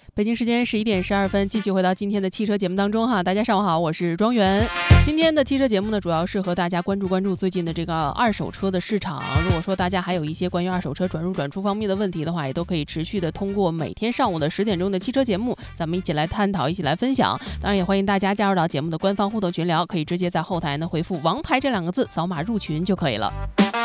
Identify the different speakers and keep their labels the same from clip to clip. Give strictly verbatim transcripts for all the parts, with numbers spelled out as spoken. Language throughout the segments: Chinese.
Speaker 1: 北京时间十一点十二分，继续回到今天的汽车节目当中哈。大家上午好，我是庄园。今天的汽车节目呢，主要是和大家关注关注最近的这个二手车的市场。如果说大家还有一些关于二手车转入转出方面的问题的话，也都可以持续的通过每天上午的十点钟的汽车节目，咱们一起来探讨，一起来分享。当然也欢迎大家加入到节目的官方互动群聊，可以直接在后台呢回复王牌这两个字，扫码入群就可以了。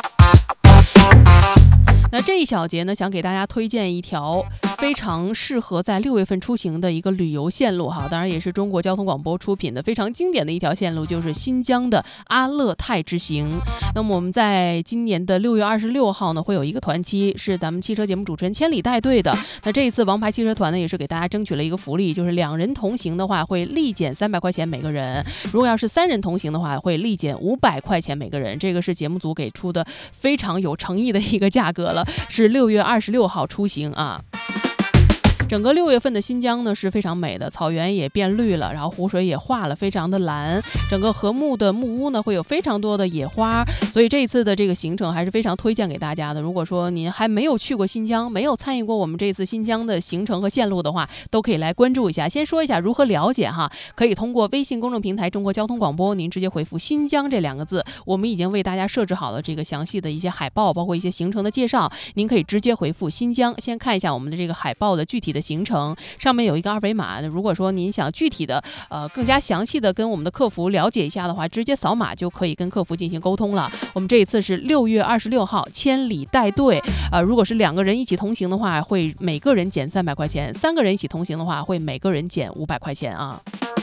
Speaker 1: 那这一小节呢，想给大家推荐一条非常适合在六月份出行的一个旅游线路哈，当然也是中国交通广播出品的非常经典的一条线路，就是新疆的阿勒泰之行。那么我们在今年的六月二十六号呢，会有一个团期，是咱们汽车节目主持人千里带队的。那这一次王牌汽车团呢，也是给大家争取了一个福利，就是两人同行的话会立减三百块钱每个人，如果要是三人同行的话会立减五百块钱每个人。这个是节目组给出的非常有诚意的一个价格了，是六月二十六号出行啊。整个六月份的新疆呢是非常美的，草原也变绿了，然后湖水也化了，非常的蓝。整个禾木的木屋呢会有非常多的野花，所以这一次的这个行程还是非常推荐给大家的。如果说您还没有去过新疆，没有参与过我们这次新疆的行程和线路的话，都可以来关注一下。先说一下如何了解哈，可以通过微信公众平台中国交通广播，您直接回复新疆这两个字，我们已经为大家设置好了这个详细的一些海报，包括一些行程的介绍，您可以直接回复新疆，先看一下我们的这个海报的具体的行程，上面有一个二维码，如果说您想具体的呃更加详细的跟我们的客服了解一下的话，直接扫码就可以跟客服进行沟通了。我们这一次是六月二十六号千里带队，呃如果是两个人一起同行的话，会每个人减三百块钱，三个人一起同行的话会每个人减五百块钱啊。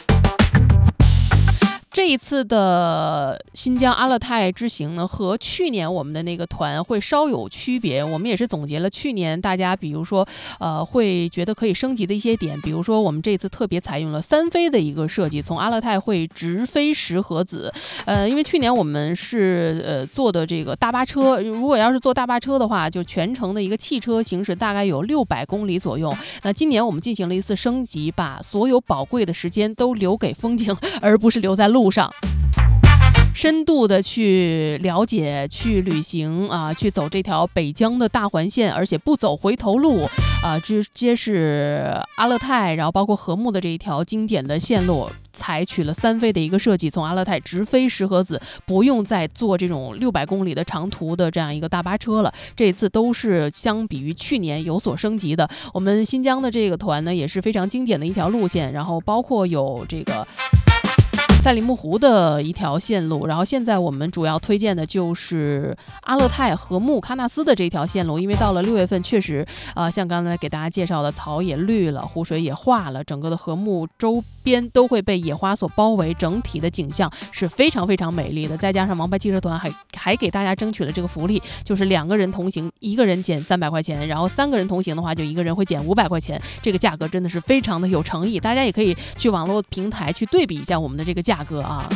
Speaker 1: 这一次的新疆阿勒泰之行呢，和去年我们的那个团会稍有区别。我们也是总结了去年大家比如说呃会觉得可以升级的一些点，比如说我们这次特别采用了三飞的一个设计，从阿勒泰会直飞石河子。呃因为去年我们是呃坐的这个大巴车，如果要是坐大巴车的话，就全程的一个汽车行驶大概有六百公里左右。那今年我们进行了一次升级，把所有宝贵的时间都留给风景，而不是留在路上，深度的去了解、去旅行啊，去走这条北疆的大环线，而且不走回头路啊，直接是阿勒泰，然后包括禾木的这一条经典的线路，采取了三飞的一个设计，从阿勒泰直飞石河子，不用再坐这种六百公里的长途的这样一个大巴车了。这一次都是相比于去年有所升级的。我们新疆的这个团呢，也是非常经典的一条路线，然后包括有这个赛里木湖的一条线路，然后现在我们主要推荐的就是阿勒泰、禾木、喀纳斯的这条线路，因为到了六月份确实呃，像刚才给大家介绍的，草也绿了，湖水也化了，整个的禾木周边都会被野花所包围，整体的景象是非常非常美丽的。再加上王牌汽车团还还给大家争取了这个福利，就是两个人同行，一个人减三百块钱，然后三个人同行的话，就一个人会减五百块钱。这个价格真的是非常的有诚意，大家也可以去网络平台去对比一下我们的这个价格价格啊。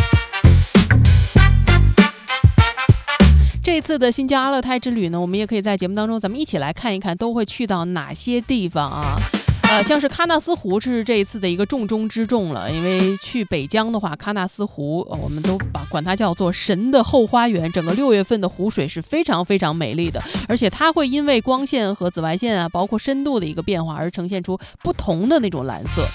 Speaker 1: 这次的新疆阿勒泰之旅呢，我们也可以在节目当中咱们一起来看一看都会去到哪些地方啊。呃，像是喀纳斯湖是这一次的一个重中之重了，因为去北疆的话，喀纳斯湖、呃、我们都把管它叫做神的后花园。整个六月份的湖水是非常非常美丽的，而且它会因为光线和紫外线啊，包括深度的一个变化而呈现出不同的那种蓝色。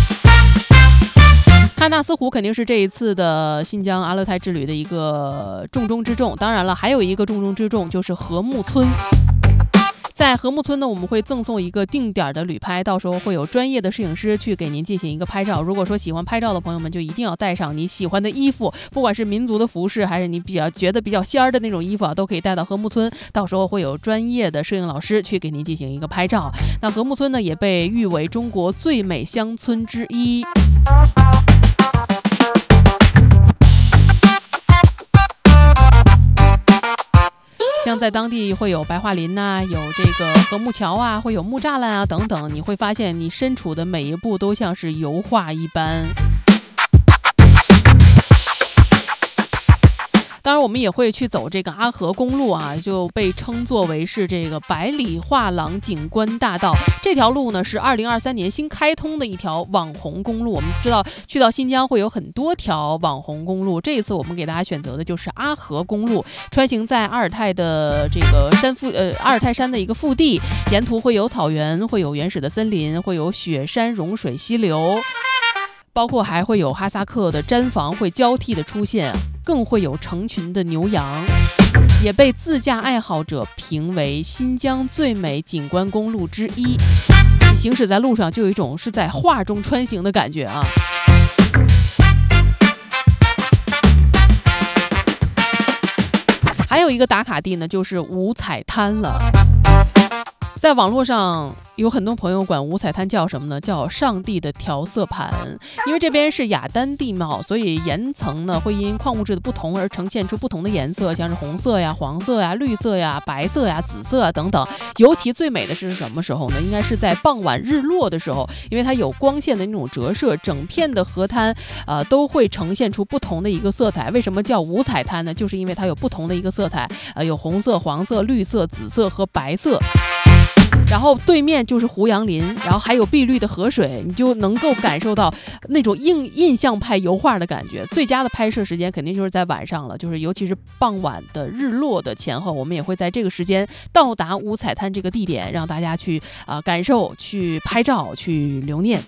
Speaker 1: 喀纳斯湖肯定是这一次的新疆阿勒泰之旅的一个重中之重，当然了，还有一个重中之重就是禾木村。在禾木村呢，我们会赠送一个定点的旅拍，到时候会有专业的摄影师去给您进行一个拍照。如果说喜欢拍照的朋友们，就一定要带上你喜欢的衣服，不管是民族的服饰，还是你比较觉得比较仙儿的那种衣服啊，都可以带到禾木村。到时候会有专业的摄影老师去给您进行一个拍照。那禾木村呢，也被誉为中国最美乡村之一。像在当地会有白桦林呐、啊，有这个禾木桥啊，会有木栅栏啊等等，你会发现你身处的每一步都像是油画一般。 当然我们也会去走这个阿河公路啊，就被称作为是这个百里画廊景观大道。这条路呢是二零二三年新开通的一条网红公路。我们知道去到新疆会有很多条网红公路，这一次我们给大家选择的就是阿河公路，穿行在阿尔泰的这个山腹呃阿尔泰山的一个腹地，沿途会有草原，会有原始的森林，会有雪山融水溪流，包括还会有哈萨克的毡房会交替的出现，更会有成群的牛羊，也被自驾爱好者评为新疆最美景观公路之一。行驶在路上就有一种是在画中穿行的感觉啊。还有一个打卡地呢，就是五彩滩了。在网络上有很多朋友管五彩滩叫什么呢？叫上帝的调色盘。因为这边是雅丹地貌，所以岩层呢会因矿物质的不同而呈现出不同的颜色，像是红色呀、黄色呀、绿色呀、白色呀、紫色啊等等。尤其最美的是什么时候呢？应该是在傍晚日落的时候，因为它有光线的那种折射，整片的河滩呃都会呈现出不同的一个色彩。为什么叫五彩滩呢？就是因为它有不同的一个色彩，呃有红色、黄色、绿色、紫色和白色。然后对面就是胡杨林，然后还有碧绿的河水，你就能够感受到那种印印象派油画的感觉。最佳的拍摄时间肯定就是在晚上了，就是尤其是傍晚的日落的前后，我们也会在这个时间到达五彩滩这个地点，让大家去啊、呃、感受、去拍照、去留念。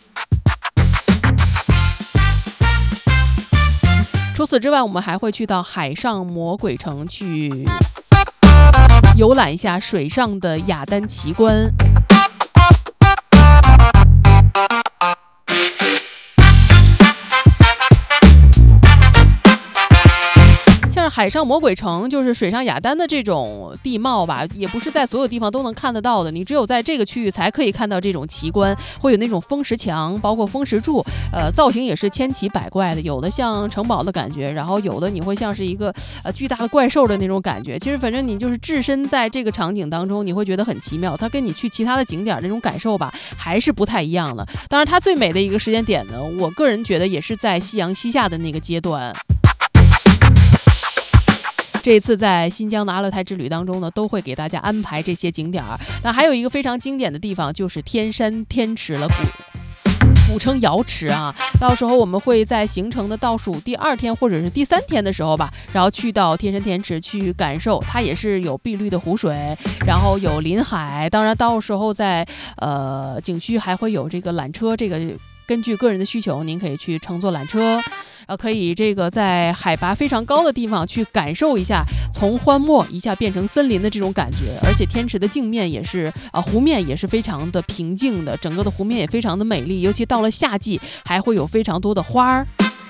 Speaker 1: 除此之外，我们还会去到海上魔鬼城去游览一下水上的雅丹奇观。像海上魔鬼城就是水上雅丹的这种地貌吧，也不是在所有地方都能看得到的，你只有在这个区域才可以看到这种奇观，会有那种风石墙，包括风石柱，呃，造型也是千奇百怪的，有的像城堡的感觉，然后有的你会像是一个呃巨大的怪兽的那种感觉。其实反正你就是置身在这个场景当中，你会觉得很奇妙，它跟你去其他的景点那种感受吧还是不太一样的。当然它最美的一个时间点呢，我个人觉得也是在夕阳西下的那个阶段。这一次在新疆的阿勒泰之旅当中呢，都会给大家安排这些景点儿。那还有一个非常经典的地方就是天山天池了，古古称瑶池啊。到时候我们会在行程的倒数第二天或者是第三天的时候吧，然后去到天山天池去感受，它也是有碧绿的湖水，然后有临海。当然到时候在呃景区还会有这个缆车，这个根据个人的需求，您可以去乘坐缆车。呃，可以这个在海拔非常高的地方去感受一下从荒漠一下变成森林的这种感觉，而且天池的镜面也是啊、呃，湖面也是非常的平静的，整个的湖面也非常的美丽，尤其到了夏季还会有非常多的花儿。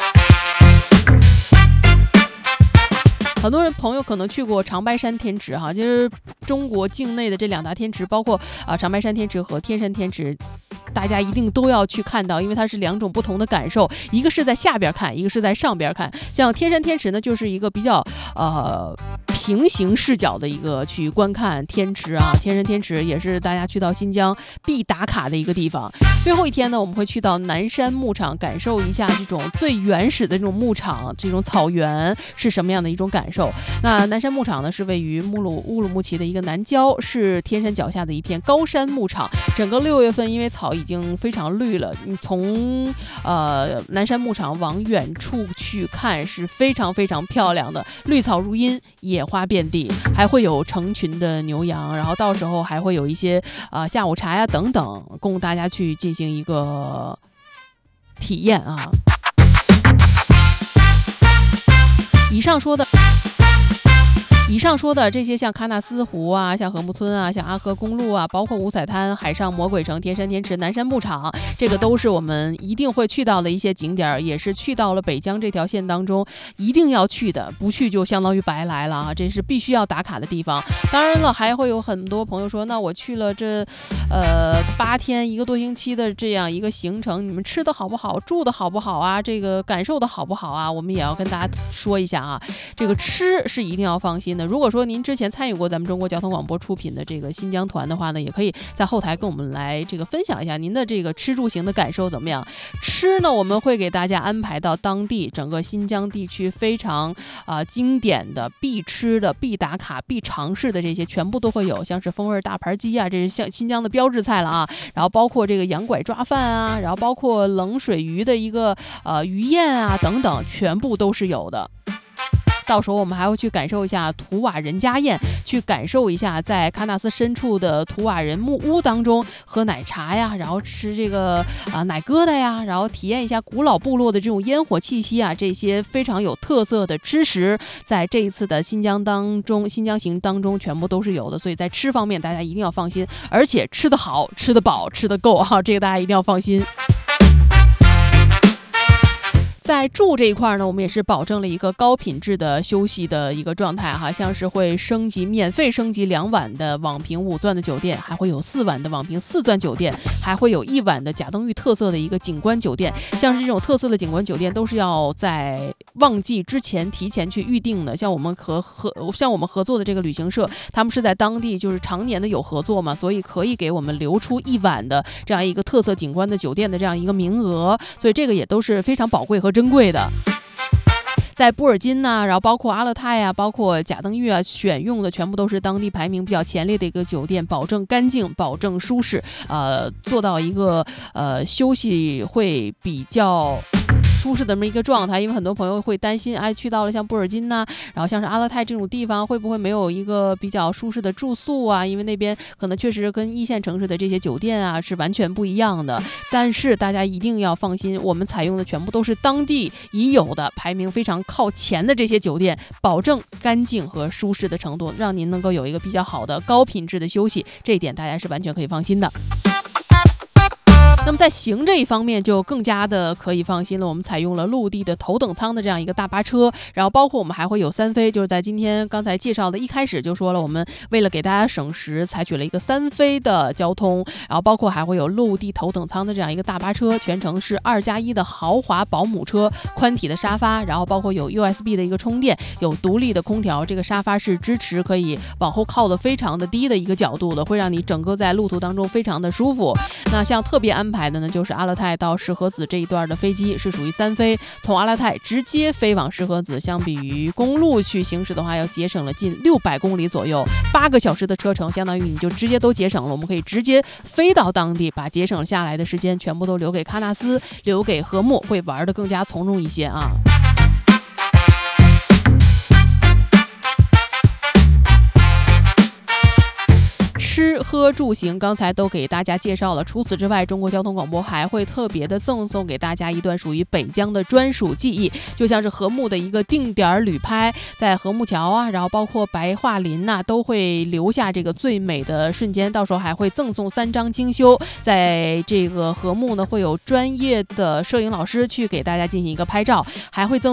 Speaker 1: 很多人朋友可能去过长白山天池哈，就是中国境内的这两大天池，包括啊、呃、长白山天池和天山天池。大家一定都要去看到，因为它是两种不同的感受，一个是在下边看，一个是在上边看。像天山天池呢，就是一个比较呃平行视角的一个去观看天池啊。天山天池也是大家去到新疆必打卡的一个地方。最后一天呢，我们会去到南山牧场，感受一下这种最原始的这种牧场，这种草原是什么样的一种感受。那南山牧场呢，是位于乌鲁乌鲁木齐的一个南郊，是天山脚下的一片高山牧场。整个六月份，因为草已经非常绿了，你从呃南山牧场往远处去看是非常非常漂亮的，绿草如茵，野花遍地，还会有成群的牛羊，然后到时候还会有一些呃下午茶呀等等，供大家去进行一个体验啊。以上说的。以上说的这些，像喀纳斯湖啊，像禾木村啊，像阿河公路啊，包括五彩滩、海上魔鬼城、天山天池、南山牧场，这个都是我们一定会去到的一些景点，也是去到了北疆这条线当中一定要去的，不去就相当于白来了啊！这是必须要打卡的地方。当然了，还会有很多朋友说，那我去了这呃八天一个多星期的这样一个行程，你们吃的好不好，住的好不好啊？这个感受的好不好啊？我们也要跟大家说一下啊，这个吃是一定要放心。 心的。如果说您之前参与过咱们中国交通广播出品的这个新疆团的话呢，也可以在后台跟我们来这个分享一下您的这个吃住行的感受怎么样。吃呢，我们会给大家安排到当地整个新疆地区非常啊、呃、经典的必吃的、必打卡、必尝试的这些全部都会有，像是风味大盘鸡啊，这是像新疆的标志菜了啊。然后包括这个羊拐抓饭啊，然后包括冷水鱼的一个呃鱼宴啊等等，全部都是有的。到时候我们还会去感受一下图瓦人家宴，去感受一下在喀纳斯深处的图瓦人木屋当中喝奶茶呀，然后吃这个啊、呃、奶疙瘩呀，然后体验一下古老部落的这种烟火气息啊，这些非常有特色的吃食，在这一次的新疆当中，新疆行当中全部都是有的。所以在吃方面大家一定要放心，而且吃得好、吃得饱、吃得够啊，这个大家一定要放心。在住这一块呢，我们也是保证了一个高品质的休息的一个状态哈，像是会升级免费升级两晚的网评五钻的酒店，还会有四晚的网评四钻酒店，还会有一晚的贾登峪特色的一个景观酒店。像是这种特色的景观酒店都是要在旺季之前提前去预定的。像我们和合像我们合作的这个旅行社，他们是在当地就是常年的有合作嘛，所以可以给我们留出一晚的这样一个特色景观的酒店的这样一个名额，所以这个也都是非常宝贵和珍贵的。在布尔津呢，然后包括阿勒泰啊，包括贾登峪啊，选用的全部都是当地排名比较前列的一个酒店，保证干净，保证舒适，呃，做到一个呃休息会比较舒适的这么一个状态。因为很多朋友会担心，哎，去到了像布尔津呐、啊，然后像是阿勒泰这种地方，会不会没有一个比较舒适的住宿啊？因为那边可能确实跟一线城市的这些酒店啊是完全不一样的。但是大家一定要放心，我们采用的全部都是当地已有的排名非常靠前的这些酒店，保证干净和舒适的程度，让您能够有一个比较好的高品质的休息，这一点大家是完全可以放心的。那么在行这一方面就更加的可以放心了，我们采用了陆地的头等舱的这样一个大巴车，然后包括我们还会有三飞，就是在今天刚才介绍的一开始就说了，我们为了给大家省时，采取了一个三飞的交通，然后包括还会有陆地头等舱的这样一个大巴车，全程是二加一的豪华保姆车，宽体的沙发，然后包括有 U S B 的一个充电，有独立的空调，这个沙发是支持可以往后靠的非常的低的一个角度的，会让你整个在路途当中非常的舒服。那像特别安排的呢，就是阿勒泰到石河子这一段的飞机是属于三飞，从阿勒泰直接飞往石河子，相比于公路去行驶的话，要节省了近六百公里左右，八个小时的车程，相当于你就直接都节省了。我们可以直接飞到当地，把节省下来的时间全部都留给喀纳斯，留给禾木，会玩得更加从容一些啊。吃喝住行刚才都给大家介绍了，除此之外，中国交通广播还会特别的赠送给大家一段属于北疆的专属记忆，就像是禾木的一个定点旅拍，在禾木桥啊，然后包括白桦林呐、啊，都会留下这个最美的瞬间。到时候还会赠送三张精修，在这个禾木呢会有专业的摄影老师去给大家进行一个拍照，还会赠